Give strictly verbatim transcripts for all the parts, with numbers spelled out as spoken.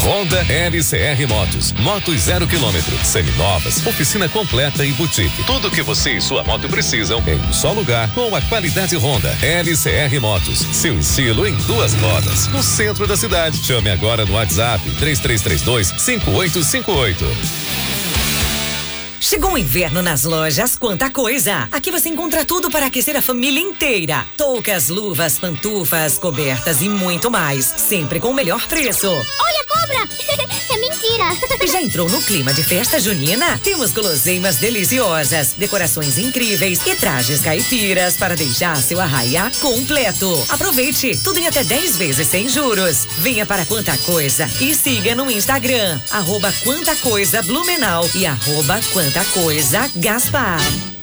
Honda L C R Motos, motos zero quilômetro, seminovas, oficina completa e boutique. Tudo que você e sua moto precisam em um só lugar com a qualidade Honda. L C R Motos, seu estilo em duas rodas, no centro da cidade. Chame agora no WhatsApp três três três dois, cinco oito cinco oito. Chegou o inverno nas lojas Quanta Coisa. Aqui você encontra tudo para aquecer a família inteira. Toucas, luvas, pantufas, cobertas e muito mais. Sempre com o melhor preço. Olha a cobra! É mentira! Já entrou no clima de festa junina? Temos guloseimas deliciosas, decorações incríveis e trajes caipiras para deixar seu arraiá completo. Aproveite, tudo em até dez vezes sem juros. Venha para Quanta Coisa e siga no Instagram, arroba Quanta Coisa Blumenau e arroba Quanta Coisa Gaspar.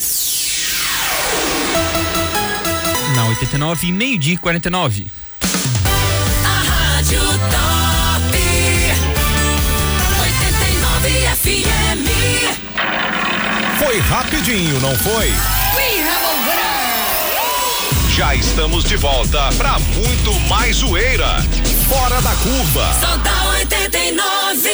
Na oitenta e nove, meio-dia e quarenta e nove. A Rádio Top oitenta e nove F M. Foi rapidinho, não foi? We have a winner. Já estamos de volta para muito mais zoeira. Fora da curva. Só da oitenta e nove.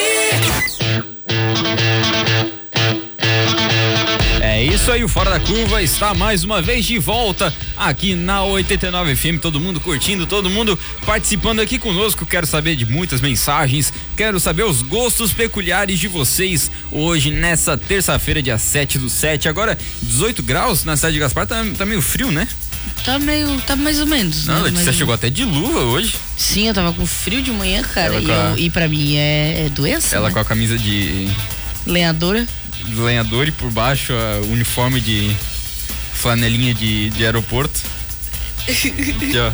É isso aí, o Fora da Curva está mais uma vez de volta aqui na oitenta e nove F M, todo mundo curtindo, todo mundo participando aqui conosco. Quero saber de muitas mensagens, quero saber os gostos peculiares de vocês hoje, nessa terça-feira, dia sete do sete, agora dezoito graus na cidade de Gaspar, tá, tá meio frio, né? Tá meio, tá mais ou menos. Não, né? Letícia mais chegou até de luva hoje. Sim, eu tava com frio de manhã, cara, e, a... eu, e pra mim é, é doença, Ela né? com a camisa de... lenhadora. lenhador e por baixo a uniforme de flanelinha de, de aeroporto. Aqui, ó.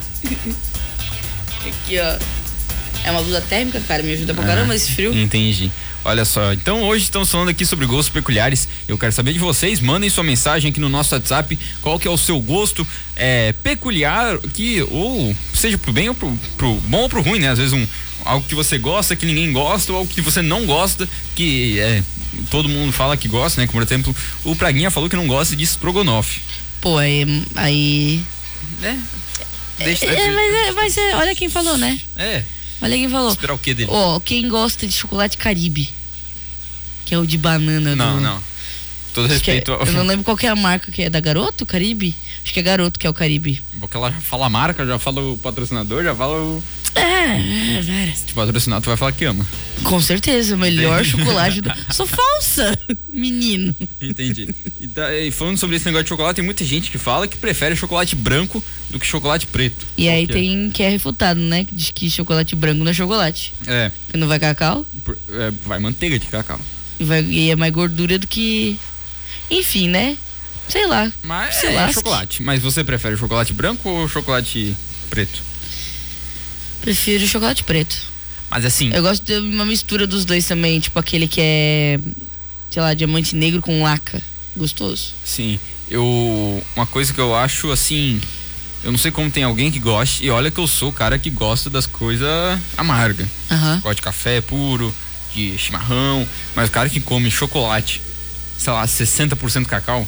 Aqui, ó. É uma blusa térmica, cara, me ajuda pra caramba esse frio. Entendi. Olha só, então hoje estamos falando aqui sobre gostos peculiares. Eu quero saber de vocês, mandem sua mensagem aqui no nosso WhatsApp, qual que é o seu gosto é, peculiar, que ou seja pro bem ou pro, pro bom ou pro ruim, né? Às vezes um algo que você gosta, que ninguém gosta, ou algo que você não gosta, que é, todo mundo fala que gosta, né? Como, por exemplo, o Praguinha falou que não gosta de estrogonofe. Pô, aí... aí... É, deixa, é, é, mas, é, mas é, olha quem falou, né? É. Olha quem falou. Esperar o que dele? Ó, oh, quem gosta de chocolate Caribe, que é o de banana. Não, do... não. Todo Acho respeito. É, ao... eu não lembro qual que é a marca que é da Garoto, Caribe? Acho que é Garoto que é o Caribe. Porque ela já fala a marca, já fala o patrocinador, já fala o... É, velho. Se te patrocinar, tu vai falar que ama. Com certeza, o melhor chocolate do... Sou falsa, menino. Entendi. E, tá, e falando sobre esse negócio de chocolate, tem muita gente que fala que prefere chocolate branco do que chocolate preto. E Qual aí que tem é? que é refutado, né? Diz que chocolate branco não é chocolate. É. Porque não vai cacau. É, vai manteiga de cacau. E, vai, e é mais gordura do que... Enfim, né? Sei lá. Mas sei é lá. chocolate. Mas você prefere chocolate branco ou chocolate preto? Prefiro chocolate preto. Mas assim... Eu gosto de uma mistura dos dois também. Tipo aquele que é... sei lá, diamante negro com laca. Gostoso. Sim. Eu... Uma coisa que eu acho assim... Eu não sei como tem alguém que goste. E olha que eu sou o cara que gosta das coisas amargas. Aham. Gosto de café puro, de chimarrão. Mas o cara que come chocolate, sei lá, sessenta por cento cacau.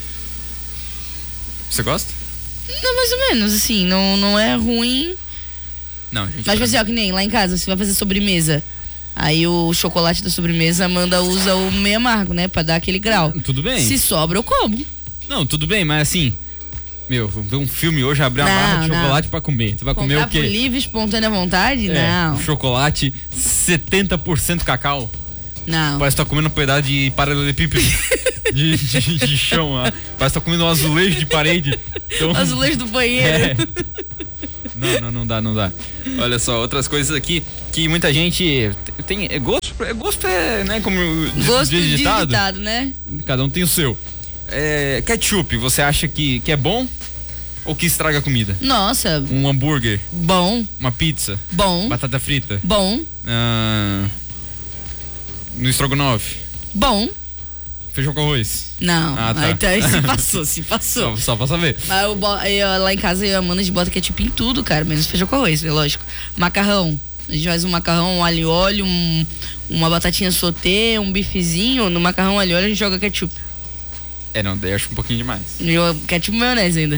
Você gosta? Não, mais ou menos, assim. Não, não é ruim. Não, gente. Mas, tipo assim, ó, que nem lá em casa, você vai fazer sobremesa. Aí o chocolate da sobremesa, a Amanda usa o meio amargo, né? Pra dar aquele grau. Tudo bem. Se sobra, eu como. Não, tudo bem, mas assim... Meu, vou ver um filme hoje, abrir uma Não, barra de não. chocolate pra comer. Tu vai Comprar comer o quê? por livre, espontânea vontade? É, Não. um chocolate setenta por cento cacau. Não. Parece que tá comendo um pedaço de paralelepípedo. de, de, de chão, ó. Parece que tá comendo um azulejo de parede. Então... Azulejo do banheiro. É. Não, não, não dá, não dá. Olha só, outras coisas aqui que muita gente tem. É gosto, é gosto é, né? Como Gosto diz de ditado, ditado, né? cada um tem o seu. É, ketchup, você acha que, que é bom ou que estraga a comida? Nossa. Um hambúrguer, Bom. uma pizza, Bom. batata frita, Bom. ah, no estrogonofe, Bom. feijão com arroz. Não. Ah, tá. Aí tá, se passou, se passou. Só, só pra saber. Mas eu, bo- eu, lá em casa eu e a Amanda a gente bota ketchup em tudo, cara, menos feijão com arroz, é lógico. Macarrão. A gente faz um macarrão, um alho e óleo, um, uma batatinha sauté, um bifezinho. No macarrão alho e óleo a gente joga ketchup. É, não, daí eu acho um pouquinho demais. Eu, ketchup e maionese ainda.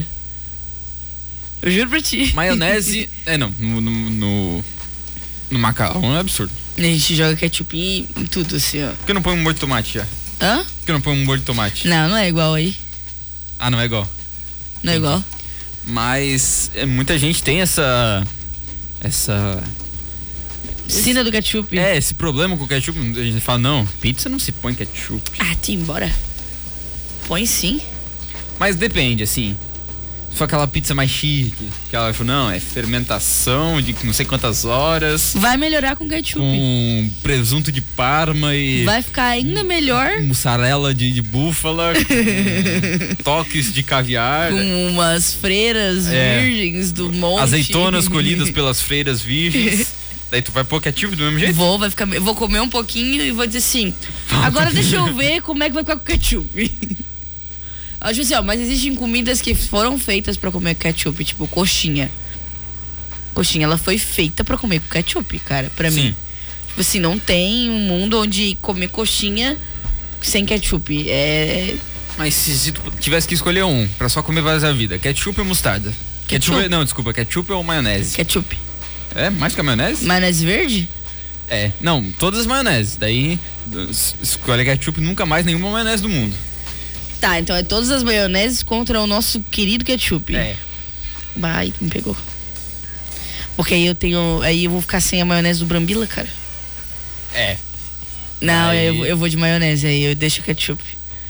Eu juro pra ti. Maionese, é não, no, no, no, no macarrão é absurdo. A gente joga ketchup em, em tudo, assim, ó. Por que não põe um molho de tomate já? Hã? Por que não põe um molho de tomate? Não, não é igual aí. Ah, não é igual. Não é igual. Mas é, muita gente tem essa... Essa... Sina do ketchup. É, esse problema com o ketchup. A gente fala, não, pizza não se põe ketchup. Ah, te embora. Põe sim. Mas depende, assim. Se for aquela pizza mais chique, que ela falou, não, é fermentação de não sei quantas horas, Vai melhorar com ketchup. com presunto de parma e Vai ficar ainda melhor mussarela de, de búfala, com toques de caviar, com umas freiras É. virgens do monte. azeitonas colhidas pelas freiras virgens. Daí tu vai pôr ketchup do mesmo jeito? Vou, vai ficar, vou comer um pouquinho e vou dizer assim, agora deixa eu ver como é que vai ficar com ketchup. Acho assim, ó, mas existem comidas que foram feitas pra comer ketchup, tipo coxinha. Coxinha, ela foi feita pra comer com ketchup, cara, pra Sim. mim. Tipo assim, não tem um mundo onde comer coxinha sem ketchup. É. Mas se, se tu tivesse que escolher um pra só comer várias da vida, ketchup ou mostarda? Ketchup. é- não, desculpa, ketchup ou maionese? Ketchup. É, mais que a maionese? Maionese verde? É, não, todas as maioneses. Daí, s- escolhe ketchup, nunca mais nenhuma maionese do mundo. Tá, então é todas as maioneses contra o nosso querido ketchup. É. Vai, me pegou. Porque aí eu tenho. Aí eu vou ficar sem a maionese do Brambila, cara. É. Não, Aí- eu, eu vou de maionese, aí eu deixo ketchup.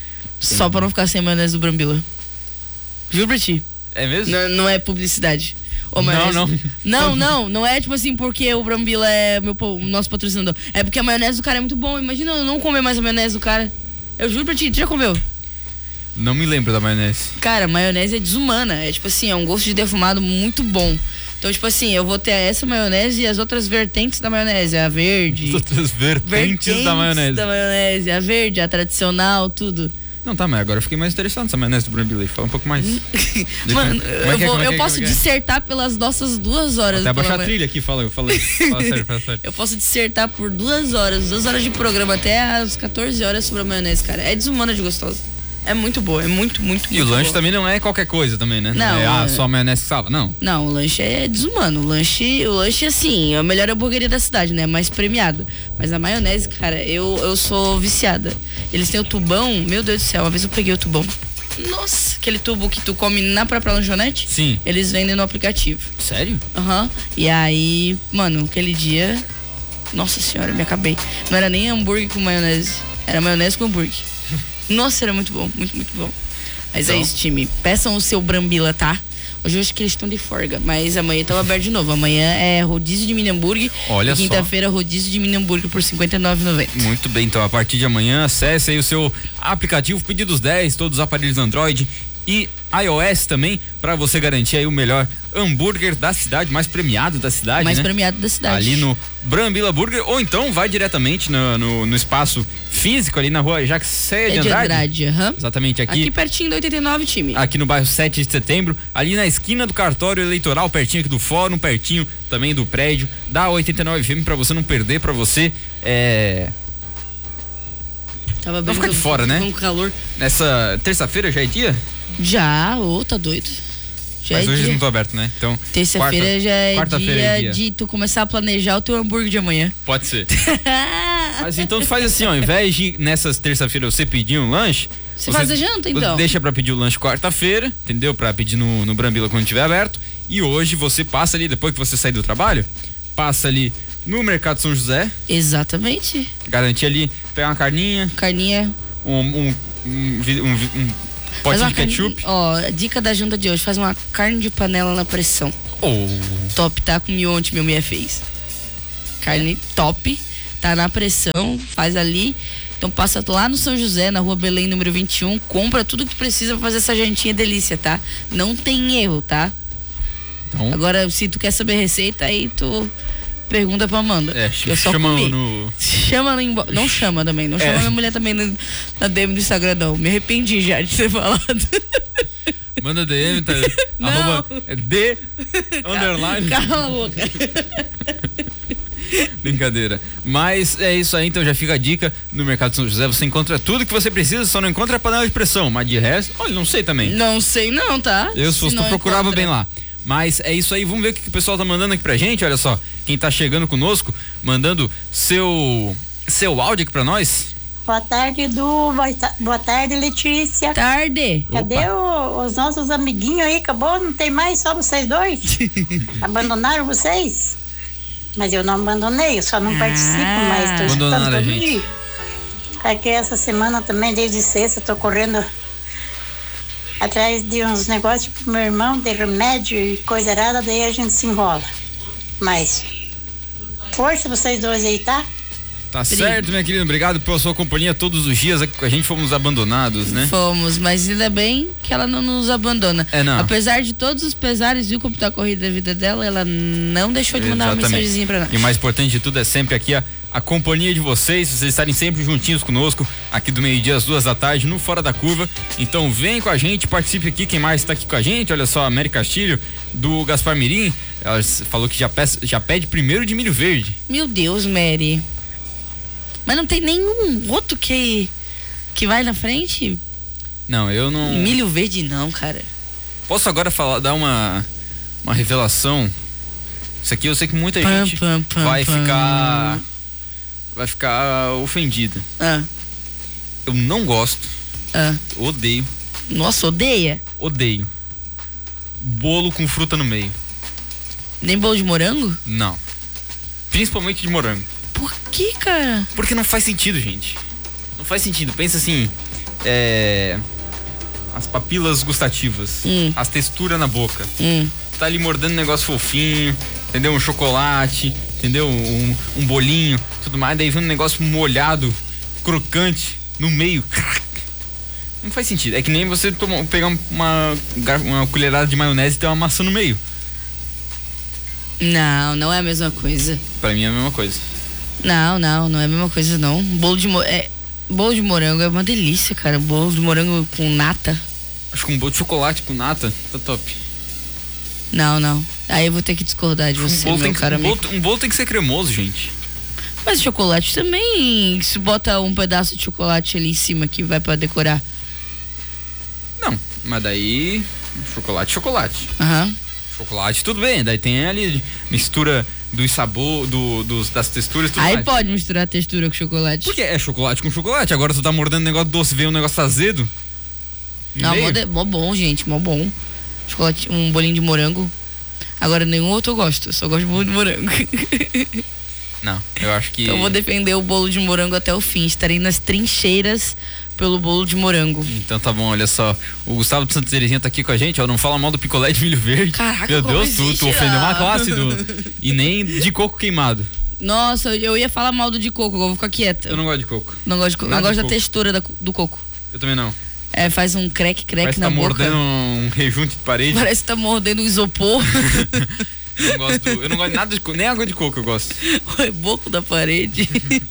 Só pra não ficar sem a maionese do Brambila. Juro pra ti. É mesmo? Não, não é publicidade. Ô, Não, maionese- não. Não, não. Não é tipo assim porque o Brambila é meu, po- o nosso patrocinador. É porque a maionese do cara é muito bom. Imagina eu não comer mais a maionese do cara. Eu juro pra ti, tu já comeu? Não me lembro da maionese. Cara, maionese é desumana. É tipo assim, é um gosto de defumado muito bom. Então, tipo assim, eu vou ter essa maionese e as outras vertentes da maionese. A verde. As outras vertentes da maionese. da maionese. A verde, a tradicional, tudo. Não, tá, mas agora eu fiquei mais interessado nessa maionese do Brambila aí. Fala um pouco mais. Mano, Como é eu, que é, vou- como é que é, eu como é posso que é? dissertar pelas nossas duas horas. Até abaixar pela a manhã. trilha aqui, fala, fala aí. Fala sério, fala sério. Eu posso dissertar por duas horas, duas horas de programa até às quatorze horas sobre a maionese, cara. É desumana de gostosa. É muito boa, é muito, muito, E muito o lanche boa. também não é qualquer coisa também, né? Não, é, ah, é- só a maionese que salva. Não. Não, o lanche é desumano. O lanche, o lanche, assim, é a melhor hamburgueria da cidade, né? Mais premiado. Mas a maionese, cara, eu, eu sou viciada. Eles têm o tubão, meu Deus do céu, uma vez eu peguei o tubão. Nossa, aquele tubo que tu come na própria lanchonete? Sim. Eles vendem no aplicativo. Sério? Aham. E aí, mano, aquele dia. Nossa senhora, me acabei. Não era nem hambúrguer com maionese. Era maionese com hambúrguer. Nossa, era muito bom, muito, muito bom. Mas é Então? isso, time. Peçam o seu Brambila, tá? Hoje eu acho que eles estão de folga, mas amanhã estão aberto de novo. Amanhã é rodízio de mini hambúrguer. Olha e só. quinta-feira, rodízio de mini hambúrguer por cinquenta e nove reais e noventa centavos. Muito bem, então a partir de amanhã acesse aí o seu aplicativo Pedidos dez, todos os aparelhos Android e iOS também, pra você garantir aí o melhor hambúrguer da cidade, mais premiado da cidade, Mais né? premiado da cidade. Ali no Brambila Burger, ou então vai diretamente no, no, no espaço físico ali na rua Jaxé de É de Andrade. Andrade, aham. Exatamente, aqui, Aqui pertinho da oitenta e nove, time. aqui no bairro sete de setembro, ali na esquina do cartório eleitoral, pertinho aqui do fórum, pertinho também do prédio da oitenta e nove F M, pra você não perder, pra você é... Tava Não ficar de fora, né? Com calor. Nessa terça-feira já é dia? Já, ô, tá doido. Já Mas é hoje dia. não tô aberto, né? Então, Terça-feira quarta- já é quarta-feira dia, é dia. de tu começar a planejar o teu hambúrguer de amanhã. Pode ser. Mas então tu faz assim, ó, ao invés de nessas terça-feira você pedir um lanche, Você faz a janta, então. Você deixa pra pedir o lanche quarta-feira, entendeu? Pra pedir no, no Brambila quando estiver aberto. E hoje você passa ali, depois que você sair do trabalho, passa ali no Mercado São José, Exatamente. garantir ali, pegar uma carninha, Carninha. um, um, um, vi- um, vi- um Faz potinho uma de carne- ketchup. Ó, a dica da janta de hoje, faz uma carne de panela na pressão. Oh, Top, tá? Comi ontem, meu mulher fez. Carne top, tá na pressão, faz ali. Então passa lá no São José, na rua Belém, número vinte e um, compra tudo que precisa pra fazer essa jantinha delícia, tá? Não tem erro, tá? então, Agora, se tu quer saber receita, aí tu pergunta pra Amanda. é, Eu só chama comi. no... Chama no inbo... Não chama também, não É. chama minha mulher também no, na D M do Instagram, não. Me arrependi já de ter falado. Manda D M, tá? Não. Arroba é D underline. Cala a boca. Brincadeira. Mas é isso aí, então já fica a dica. No Mercado São José você encontra tudo que você precisa, só não encontra a panela de pressão. Mas de resto, olha, não sei também. Não sei não, tá? Eu, se fosse, tu não procurava encontra. bem lá. Mas é isso aí, vamos ver o que, que o pessoal tá mandando aqui pra gente. Olha só, quem tá chegando conosco, mandando seu, seu áudio aqui pra nós. Boa tarde, Edu. Boa tarde, Letícia. Tarde. Cadê o, os nossos amiguinhos aí? Acabou? Não tem mais? Só vocês dois? Abandonaram vocês? Mas eu não abandonei, eu só não ah, participo, mas tô escutando todo gente. dia. Aqui essa semana também, desde sexta, tô correndo atrás de uns negócios pro meu irmão, de remédio e coisa errada, daí a gente se enrola. Mas, força vocês dois aí, tá? Tá Brinco. certo, minha querida, obrigado pela sua companhia todos os dias, a gente fomos abandonados, né? Fomos, mas ainda bem que ela não nos abandona. É, não. Apesar de todos os pesares, viu como tá a corrida da vida dela, ela não deixou de mandar Exatamente. uma mensagenzinha pra nós. E o mais importante de tudo é sempre aqui a, a companhia de vocês, vocês estarem sempre juntinhos conosco, aqui do meio-dia às duas da tarde, no Fora da Curva. Então vem com a gente, participe aqui, quem mais tá aqui com a gente, olha só, a Mary Castilho, do Gaspar Mirim, ela falou que já, peça, já pede primeiro de milho verde. Meu Deus, Mary. Mas não tem nenhum outro que que vai na frente? Não, eu não... Milho verde não, cara. Posso agora falar, dar uma uma revelação? Isso aqui eu sei que muita pam, gente pam, pam, vai pam. ficar vai ficar ofendida. Ah. Eu não gosto. Ah. Odeio. Nossa, odeia? Odeio. Bolo com fruta no meio. Nem bolo de morango? Não. Principalmente de morango. Por que, cara? Porque não faz sentido, gente. Não faz sentido. Pensa assim, é... as papilas gustativas, hum. as texturas na boca. Hum. Tá ali mordendo um negócio fofinho, entendeu? Um chocolate, entendeu? Um, um bolinho, tudo mais. Daí vem um negócio molhado, crocante, no meio. Não faz sentido. É que nem você tomar, pegar uma, uma colherada de maionese e ter uma maçã no meio. Não, não é a mesma coisa. Pra mim é a mesma coisa. Não, não, não é a mesma coisa não. Bolo de, mo- é, bolo de morango é uma delícia, cara. Bolo de morango com nata. Acho que um bolo de chocolate com nata tá top. Não, não. Aí eu vou ter que discordar de você, um bolo meu tem cara que, um, bolo, um bolo tem que ser cremoso, gente. Mas chocolate também, se bota um pedaço de chocolate ali em cima que vai pra decorar. Não, mas daí chocolate, chocolate. Aham. Uhum. Chocolate, tudo bem. Daí tem ali mistura dos sabor, do, dos, das texturas, tudo Aí mais. pode misturar a textura com chocolate. Porque é chocolate com chocolate. Agora tu tá mordendo um negócio doce, vem um negócio azedo. Não, mó, de, mó bom, gente, mó bom. Chocolate, um bolinho de morango. Agora nenhum outro eu gosto, eu só gosto de bolo de morango. Não, eu acho que... Então eu vou defender o bolo de morango até o fim. Estarei nas trincheiras pelo bolo de morango. Então tá bom, olha só. O Gustavo de Santa Terezinha tá aqui com a gente, ó. Não fala mal do picolé de milho verde. Caraca, meu Deus, existe, tu, tu ofendeu uma classe do... E nem de coco queimado. Nossa, eu ia falar mal do de coco, eu vou ficar quieta. Eu não gosto de coco. Não gosto de coco. Eu gosto da coco. textura da, do coco. Eu também não. É, faz um creque, creque na tá boca. Parece que tá mordendo um rejunte de parede. Parece que tá mordendo um isopor. Eu não gosto, do, eu não gosto de nada de coco, nem água de coco eu gosto. O reboco da parede.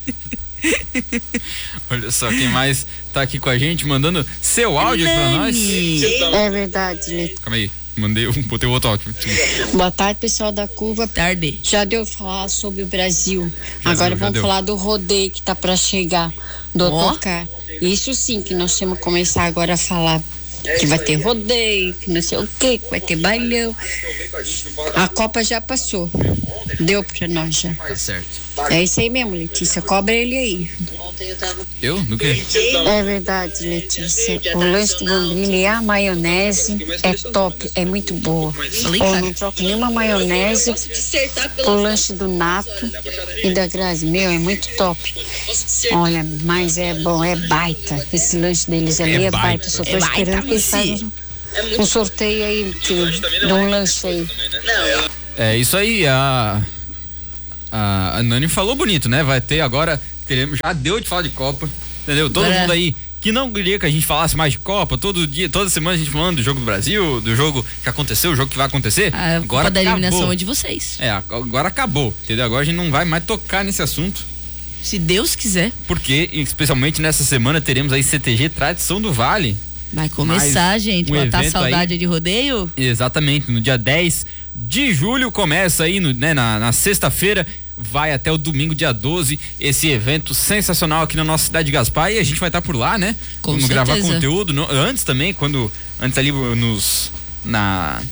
Olha só, quem mais tá aqui com a gente, mandando seu áudio aqui pra nós. É verdade, Letícia. Calma aí, mandei, botei o outro áudio. Boa tarde, pessoal da Curva. Tarde. Já deu falar sobre o Brasil. Já Agora deu, vamos deu. falar do rodeio que tá pra chegar, do Ó. autocar. Isso sim, que nós temos que começar agora a falar que vai ter rodeio, que não sei o que, que vai ter bailão. A Copa já passou. Deu pra nós já. Tá certo. É isso aí mesmo, Letícia. Cobra ele aí. Eu? Do quê? É verdade, Letícia. O lanche de Bombilha e a maionese é top, é muito boa. Eu não troco nenhuma maionese pro lanche do Nato e da Grazi. Meu, é muito top. Olha, mas é bom, é baita. Esse lanche deles ali é, É baita. baita. Só tô É esperando baita, que eles façam um sorteio aí de, de um lanche aí. É isso aí, a, a, a Nani falou bonito, né? Vai ter agora, teremos, já deu de falar de Copa, entendeu? Todo Agora- mundo aí que não queria que a gente falasse mais de Copa, todo dia, toda semana a gente falando do jogo do Brasil, do jogo que aconteceu, o jogo que vai acontecer. A agora culpa da acabou. eliminação é de vocês. É, agora acabou, entendeu? Agora a gente não vai mais tocar nesse assunto, Se Deus quiser. porque especialmente nessa semana teremos aí C T G Tradição do Vale. Vai começar, Mais gente. um Botar evento saudade aí. de rodeio. Exatamente, no dia dez de julho começa aí, no, né, na, na sexta-feira, vai até o domingo, dia doze, esse evento sensacional aqui na nossa cidade de Gaspar, e a gente vai estar por lá, né? Com Vamos certeza. gravar conteúdo, no, antes também, quando, antes ali nos, na,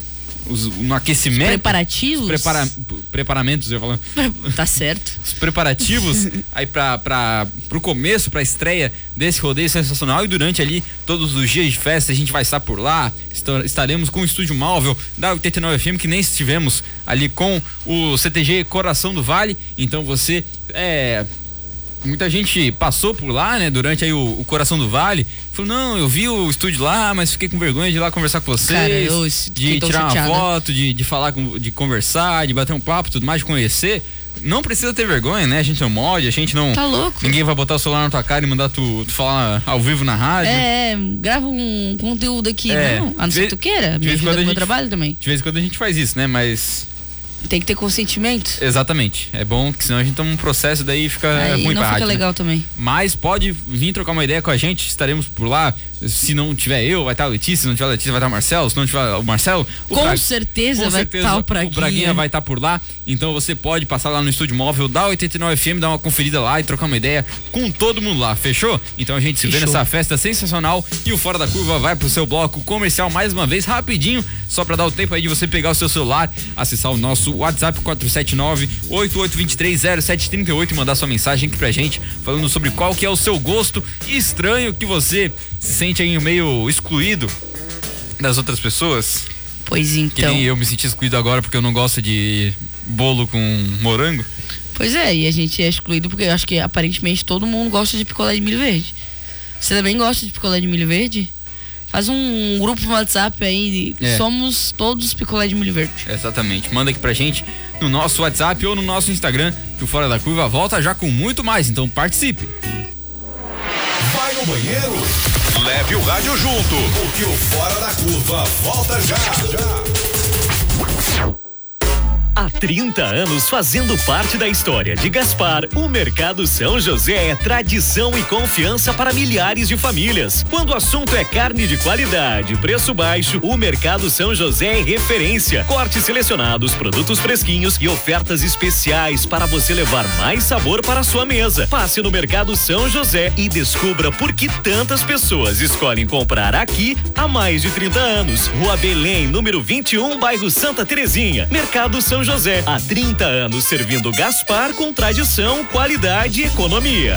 os, no aquecimento. Os preparativos. Os prepara, preparamentos, eu falando. Tá certo. Os preparativos aí pra, pra, pro começo, pra estreia desse rodeio sensacional, e durante ali todos os dias de festa a gente vai estar por lá, estaremos com o estúdio móvel da oitenta e nove F M, que nem estivemos ali com o C T G Coração do Vale. Então você, é, muita gente passou por lá, né, durante aí o, o Coração do Vale, falou, não, eu vi o estúdio lá, mas fiquei com vergonha de ir lá conversar com vocês. Cara, eu de tirar chateada. uma foto, de, de falar, com, de conversar, de bater um papo, tudo mais, de conhecer. Não precisa ter vergonha, né? A gente não morde, a gente não... Tá louco. Ninguém vai botar o celular na tua cara e mandar tu, tu falar ao vivo na rádio. É, grava um conteúdo aqui, é, não? A não ser que tu queira, me ajuda com o meu trabalho também. De vez em quando a gente faz isso, né? Mas... tem que ter consentimento. Exatamente. É bom, que senão a gente toma um processo, daí fica aí ruim não pra fica rádio, legal né? também. Mas pode vir trocar uma ideia com a gente, estaremos por lá. Se não tiver eu, vai estar a Letícia, se não tiver a Letícia, vai estar o Marcelo, se não tiver o Marcelo... O com Bra... certeza com vai certeza estar o Braguinha. O Braguinha vai estar por lá, então você pode passar lá no estúdio móvel da oitenta e nove F M, dar uma conferida lá e trocar uma ideia com todo mundo lá, fechou? Então a gente se fechou. Vê nessa festa sensacional, e o Fora da Curva vai pro seu bloco comercial mais uma vez, rapidinho, só pra dar o tempo aí de você pegar o seu celular, acessar o nosso WhatsApp quatro sete nove, oito oito dois três, zero sete três oito e mandar sua mensagem aqui pra gente, falando sobre qual que é o seu gosto estranho, que você se sente aí meio excluído das outras pessoas. Pois então. Que nem eu me senti excluído agora porque eu não gosto de bolo com morango. Pois é, e a gente é excluído porque eu acho que aparentemente todo mundo gosta de picolé de milho verde. Você também gosta de picolé de milho verde? Faz um grupo no WhatsApp aí, é. Somos todos picolé de milho verde. Exatamente, manda aqui pra gente no nosso WhatsApp ou no nosso Instagram, que o Fora da Curva volta já com muito mais, então participe. Vai no banheiro? Leve o rádio junto, porque o Fora da Curva volta já. já. Há trinta anos fazendo parte da história de Gaspar, o Mercado São José é tradição e confiança para milhares de famílias. Quando o assunto é carne de qualidade, preço baixo, o Mercado São José é referência. Cortes selecionados, produtos fresquinhos e ofertas especiais para você levar mais sabor para a sua mesa. Passe no Mercado São José e descubra por que tantas pessoas escolhem comprar aqui há mais de trinta anos. Rua Belém, número vinte e um, bairro Santa Terezinha. Mercado São José, há trinta anos servindo Gaspar com tradição, qualidade e economia.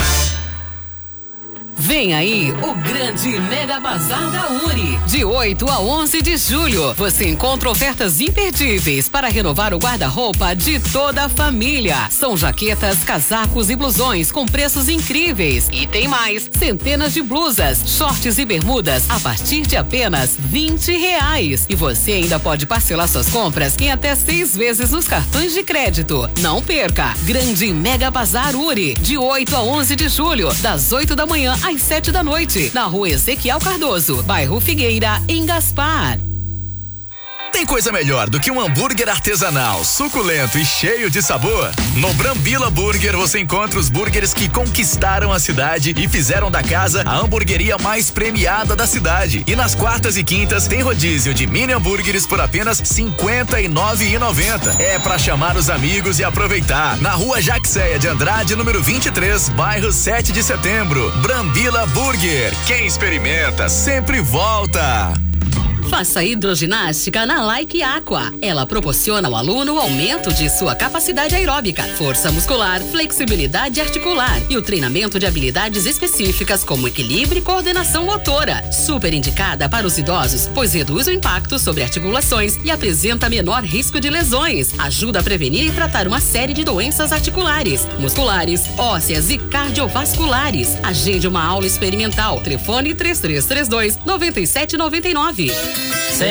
Vem aí o grande Mega Bazar da Uri. De oito a onze de julho, você encontra ofertas imperdíveis para renovar o guarda-roupa de toda a família. São jaquetas, casacos e blusões com preços incríveis. E tem mais, centenas de blusas, shorts e bermudas a partir de apenas vinte reais. E você ainda pode parcelar suas compras em até seis vezes nos cartões de crédito. Não perca! Grande Mega Bazar Uri, de oito a onze de julho, das oito da manhã às sete da noite, na Rua Ezequiel Cardoso, bairro Figueira, em Gaspar. Tem coisa melhor do que um hambúrguer artesanal, suculento e cheio de sabor? No Brambila Burger você encontra os burgers que conquistaram a cidade e fizeram da casa a hamburgueria mais premiada da cidade. E nas quartas e quintas tem rodízio de mini hambúrgueres por apenas cinquenta e nove reais e noventa centavos. É pra chamar os amigos e aproveitar. Na Rua Jaxéia de Andrade, número vinte e três, bairro sete de setembro. Brambila Burger. Quem experimenta sempre volta. Faça hidroginástica na Like Aqua. Ela proporciona ao aluno o aumento de sua capacidade aeróbica, força muscular, flexibilidade articular e o treinamento de habilidades específicas como equilíbrio e coordenação motora. Super indicada para os idosos, pois reduz o impacto sobre articulações e apresenta menor risco de lesões. Ajuda a prevenir e tratar uma série de doenças articulares, musculares, ósseas e cardiovasculares. Agende uma aula experimental. Telefone três três três dois, nove sete nove nove.